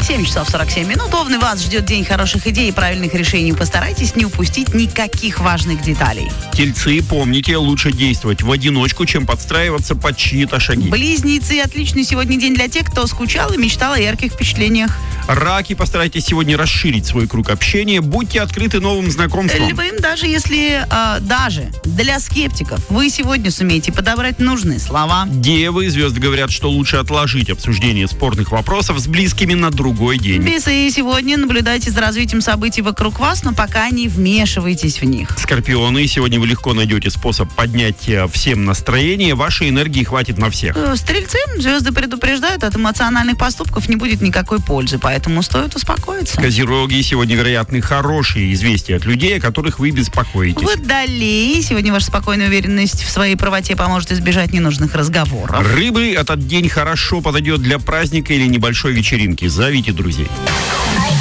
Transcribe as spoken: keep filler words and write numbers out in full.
семь часов сорок семь минут. Овны, вас ждет день хороших идей и правильных решений. Постарайтесь не упустить никаких важных деталей. Тельцы, помните, лучше действовать в одиночку, чем подстраиваться под чьи-то шаги. Близнецы, отличный сегодня день для тех, кто скучал и мечтал о ярких впечатлениях. Раки, постарайтесь сегодня расширить свой круг общения. Будьте открыты новым знакомствам. Львы, даже если, э, даже для скептиков, вы сегодня сумеете подобрать нужные слова. Девы, звезды говорят, что лучше отложить обсуждение спорных вопросов с близкими на другой день. Весы, сегодня наблюдайте за развитием событий вокруг вас, но пока не вмешивайтесь в них. Скорпионы, сегодня вы легко найдете способ поднять всем настроение. Вашей энергии хватит на всех. Стрельцы, звезды предупреждают, от эмоциональных поступков не будет никакой пользы, поэтому стоит успокоиться. Козероги, сегодня вероятны хорошие известия от людей, о которых вы беспокоитесь. Водолеи, сегодня ваша спокойная уверенность в своей правоте поможет избежать ненужных разговоров. Рыбы, этот день хорошо подойдет для праздника или небольшой вечеринки. Зовите друзей.